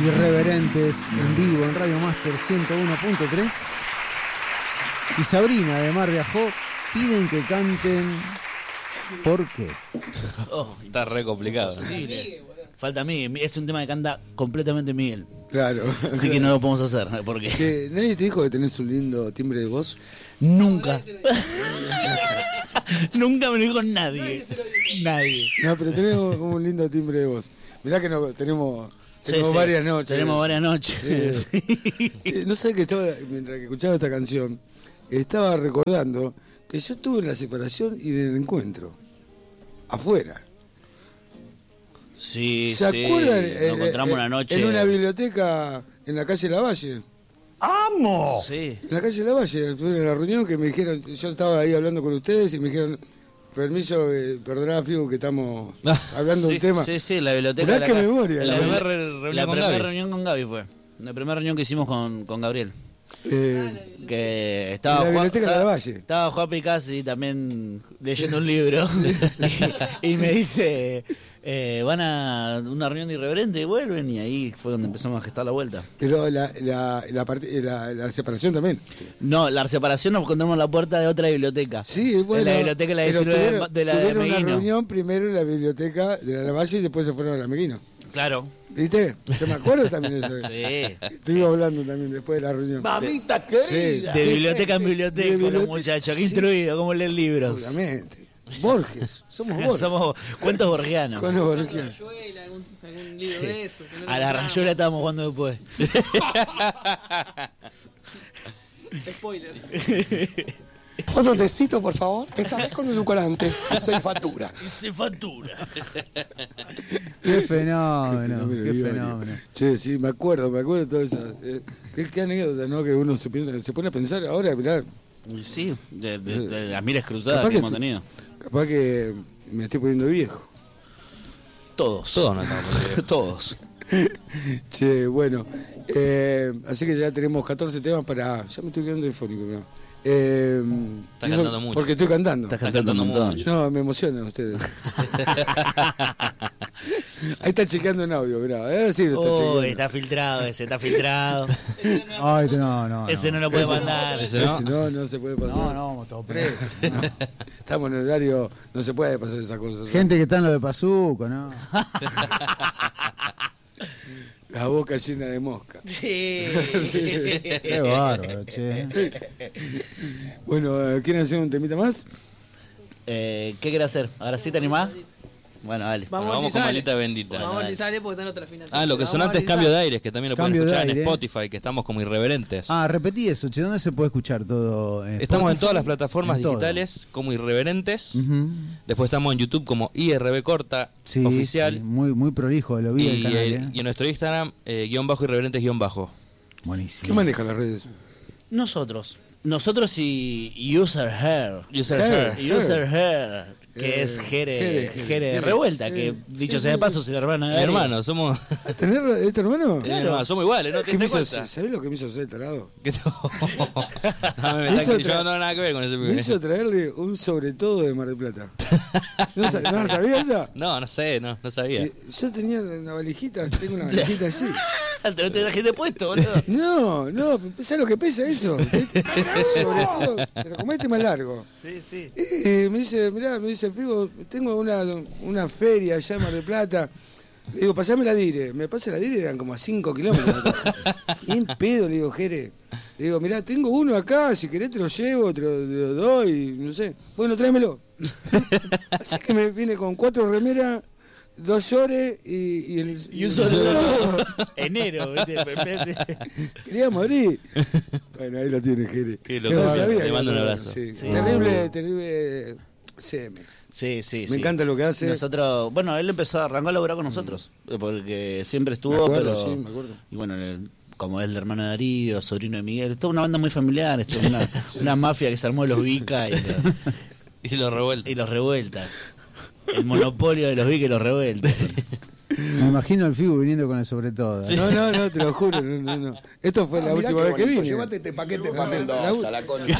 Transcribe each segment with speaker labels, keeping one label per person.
Speaker 1: Irreverentes en vivo en Radio Master 101.3. Y Sabrina de Mar de Ajó piden que canten ¿Por qué?
Speaker 2: Está re complicado.
Speaker 3: Sí, falta a mí. Es un tema que canta completamente Miguel.
Speaker 4: Claro.
Speaker 3: Así que no lo podemos hacer. Porque
Speaker 4: ¿Nadie te dijo que tenés un lindo timbre de voz?
Speaker 3: nunca. Nunca me lo dijo nadie. Nadie.
Speaker 4: No, pero tenés un lindo timbre de voz. Mirá que tenemos varias noches.
Speaker 3: Tenemos varias noches.
Speaker 4: Sí. Sí, no sé que estaba, mientras que escuchaba esta canción, estaba recordando que yo estuve en la separación y en el encuentro. Afuera.
Speaker 3: Sí,
Speaker 4: ¿Se acuerdan?
Speaker 3: Nos encontramos una noche.
Speaker 4: En una biblioteca en la calle Lavalle.
Speaker 1: ¡Amo!
Speaker 3: Sí.
Speaker 4: En la calle Lavalle, estuve en la reunión que me dijeron, yo estaba ahí hablando con ustedes y me dijeron, permiso, perdoná, Figu, que estamos hablando de un tema.
Speaker 3: Sí, la biblioteca.
Speaker 4: Mirá qué memoria.
Speaker 2: La primera
Speaker 3: reunión con Gaby fue. La primera reunión que hicimos con Gabriel. Que
Speaker 4: estaba en la biblioteca de Lavalle.
Speaker 3: Estaba Juan Picassi también leyendo un libro y me dice, van a una reunión de Irreverente y vuelven, y ahí fue donde empezamos a gestar la vuelta.
Speaker 4: Pero la separación también.
Speaker 3: No, la separación nos encontramos en la puerta de otra biblioteca.
Speaker 4: Sí, bueno.
Speaker 3: En la biblioteca de la 19 de la de
Speaker 4: tuvieron
Speaker 3: Meguino.
Speaker 4: una reunión primero en la biblioteca de la Lavalle y después se fueron a la Meguino.
Speaker 3: Claro.
Speaker 4: ¿Viste? Yo me acuerdo también de eso.
Speaker 3: Sí.
Speaker 4: Estuvimos hablando también después de la reunión.
Speaker 1: Mamita querida.
Speaker 3: De biblioteca en biblioteca,
Speaker 4: De biblioteca.
Speaker 3: los muchachos. Qué instruido, cómo leen libros.
Speaker 4: Seguramente. Borges. Somos Borges.
Speaker 3: Somos cuentos borgianos.
Speaker 4: Con los Borges.
Speaker 5: Algún libro de eso. Que no
Speaker 3: A la rayuela estábamos jugando después.
Speaker 5: Spoiler.
Speaker 6: Otro tecito, por favor. Esta vez con edulcorante. Se factura.
Speaker 3: Se factura.
Speaker 1: Qué fenómeno,
Speaker 4: Qué
Speaker 1: qué
Speaker 4: fenómeno.
Speaker 1: fenómeno.
Speaker 4: Che, sí, me acuerdo de todo eso. Qué anécdota, ¿no? Que uno se pone a pensar ahora, mirá,
Speaker 3: Y sí, de las miras cruzadas
Speaker 4: Capaz
Speaker 3: que
Speaker 4: que
Speaker 3: hemos tenido.
Speaker 4: capaz que me estoy poniendo viejo.
Speaker 3: Todos.
Speaker 2: Todos nos estamos poniendo.
Speaker 3: Todos.
Speaker 4: Che, bueno, así que ya tenemos 14 temas para... Ya me estoy quedando difónico, ¿no?
Speaker 2: Estás cantando mucho.
Speaker 4: Porque estoy cantando.
Speaker 3: Estás cantando un montón.
Speaker 4: No, me emocionan ustedes. Ahí está chequeando en audio, mirá. Ahora sí lo está chequeando.
Speaker 3: Está filtrado ese, está filtrado.
Speaker 1: Ay, no.
Speaker 3: Ese no lo puede mandar.
Speaker 4: No se puede pasar.
Speaker 1: No, vamos todos presos. No.
Speaker 4: Estamos en el horario, no se puede pasar esas cosas.
Speaker 1: Gente que está en lo de Pazuco, ¿no?
Speaker 4: La boca llena de mosca.
Speaker 3: Sí.
Speaker 1: Qué bárbaro, che.
Speaker 4: Bueno, ¿quieren hacer un temita más?
Speaker 3: ¿Qué querés hacer? ¿Ahora sí te animás? Bueno, dale.
Speaker 2: Bueno,
Speaker 5: a ver
Speaker 2: vamos
Speaker 5: si
Speaker 2: con
Speaker 5: sale.
Speaker 2: Malita Bendita.
Speaker 5: Vamos a ver si sale porque está en otra final.
Speaker 2: Lo que
Speaker 5: Vamos
Speaker 2: sonó
Speaker 5: a ver
Speaker 2: antes
Speaker 5: si
Speaker 2: Cambio
Speaker 5: sale.
Speaker 2: de Aires, que también lo pueden
Speaker 1: Cambio de
Speaker 2: escuchar en
Speaker 1: aire.
Speaker 2: Spotify, que estamos como Irreverentes.
Speaker 1: Repetí eso, che. ¿Dónde se puede escuchar todo?
Speaker 2: Estamos en
Speaker 1: Spotify?
Speaker 2: todas las plataformas
Speaker 1: En todo.
Speaker 2: digitales como Irreverentes.
Speaker 1: Ujú.
Speaker 2: Después estamos en YouTube como IRB Corta
Speaker 1: Sí,
Speaker 2: Oficial.
Speaker 1: sí, muy prolijo, lo vi el canal.
Speaker 2: Y en nuestro Instagram, _irreverentes_.
Speaker 1: Buenísimo.
Speaker 4: ¿Qué maneja las redes?
Speaker 3: Nosotros y User Her.
Speaker 2: User Her.
Speaker 3: User Her, que es Jere Revuelta, que dicho sea de paso, es la hermana de
Speaker 2: Mi
Speaker 3: Darío.
Speaker 2: hermano, somos.
Speaker 4: ¿Tener este hermano?
Speaker 2: Mi hermano, somos iguales, ¿no?
Speaker 4: ¿Qué me
Speaker 2: ¿Te
Speaker 4: hizo,
Speaker 2: das cuenta?
Speaker 4: ¿Sabés lo que me hizo hacer tarado?
Speaker 2: ¿Qué no, me
Speaker 4: Me hizo
Speaker 2: está- yo no tengo nada que ver con ese
Speaker 4: Me
Speaker 2: pibe.
Speaker 4: hizo traerle un sobre todo de Mar del Plata. ¿No la sabía esa?
Speaker 2: No sé, no sabía.
Speaker 4: Yo tenía una valijita, tengo una valijita así.
Speaker 3: Te lo trajiste puesto, boludo.
Speaker 4: No, ¿sabes lo que pesa eso? Sobre todo, pero como este más largo.
Speaker 3: Sí.
Speaker 4: Me dice, mirá, Figo, tengo una feria allá en Mar del Plata. Le digo, pasame la dire. Me pasa la dire, eran como a 5 kilómetros. Bien pedo, le digo, Jere. Le digo, mirá, tengo uno acá, si querés te lo llevo, te lo doy, no sé. Bueno, tráemelo. Así que me vine con 4 remeras, 2 llores y
Speaker 3: Y un solo enero, ¿viste?
Speaker 4: Quería morir. Bueno, ahí lo tiene, Jere.
Speaker 2: Qué
Speaker 4: No
Speaker 2: loco.
Speaker 4: sabía
Speaker 2: Le
Speaker 4: que
Speaker 2: mando un
Speaker 4: lo-
Speaker 2: abrazo.
Speaker 4: sí.
Speaker 3: Sí.
Speaker 4: Terrible CM.
Speaker 3: Sí.
Speaker 4: Me encanta lo que hace.
Speaker 3: Nosotros, bueno, él arrancó a laburar con nosotros, porque siempre estuvo,
Speaker 4: Me acuerdo,
Speaker 3: pero...
Speaker 4: sí, me acuerdo.
Speaker 3: Y bueno, como es el hermano de Darío, sobrino de Miguel, toda una banda muy familiar, esto es una mafia que se armó de los Vica
Speaker 2: Y lo revuelto.
Speaker 3: y los Revueltas. El monopolio de los Vica y los Revueltas.
Speaker 1: Me imagino al Figu viniendo con el sobre todo.
Speaker 4: No, te lo juro, no. Esto fue la
Speaker 6: Mirá
Speaker 4: última
Speaker 6: qué
Speaker 4: vez que
Speaker 6: bonito,
Speaker 4: vine.
Speaker 6: Llévate este paquete para Mendoza, la concha.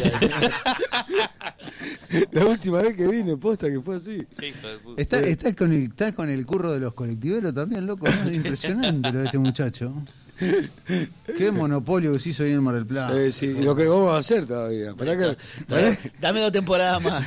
Speaker 4: La última vez que vine, posta que fue así.
Speaker 2: Hijo de puta.
Speaker 1: Está con el curro de los colectiveros también, loco. ¿No? Impresionante lo de este muchacho. Qué monopolio que se hizo ahí en Mar del Plata.
Speaker 4: Sí, y lo que vamos a hacer todavía. Pará.
Speaker 3: Dame 2 temporadas más.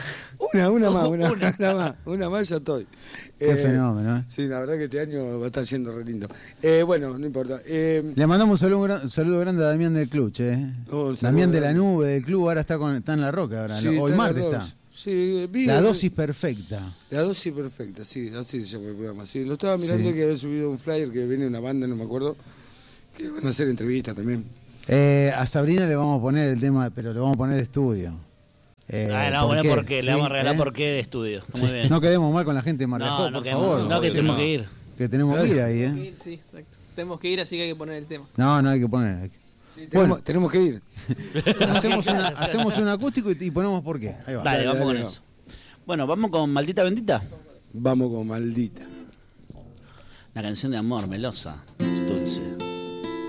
Speaker 4: Una más ya estoy.
Speaker 1: Qué fenómeno, ¿eh?
Speaker 4: Sí, la verdad que este año va a estar siendo re lindo. Bueno, no importa.
Speaker 1: Le mandamos un saludo grande a Damián del Club, Damián de la Nube del club, ahora está en La Roca. Ahora.
Speaker 4: Sí,
Speaker 1: Hoy
Speaker 4: está
Speaker 1: martes
Speaker 4: en la
Speaker 1: está.
Speaker 4: dos. Sí, vi
Speaker 1: La dosis perfecta.
Speaker 4: La dosis perfecta, sí, así se llama el programa. Sí, lo estaba mirando
Speaker 1: Sí.
Speaker 4: que había subido un flyer que viene una banda, no me acuerdo, que van a hacer entrevistas también.
Speaker 1: A Sabrina le vamos a poner el tema, pero le vamos a poner de estudio.
Speaker 3: Le vamos a poner porque le vamos a regalar por qué de estudio. Muy bien.
Speaker 1: No quedemos mal con la gente de Mar del Plata, por favor.
Speaker 3: No, que tenemos que ir.
Speaker 1: Que tenemos que ir ahí,
Speaker 5: Tenemos que ir, sí, exacto. Tenemos que ir, así que hay que poner el tema.
Speaker 1: No, hay que poner.
Speaker 4: Sí,
Speaker 1: Bueno.
Speaker 4: tenemos que ir.
Speaker 1: hacemos un acústico y ponemos por qué. Ahí va.
Speaker 3: Dale, vamos con
Speaker 4: dale,
Speaker 3: eso. Bueno, vamos con Maldita Bendita.
Speaker 4: Vamos con Maldita.
Speaker 3: Una canción de amor, melosa, dulce.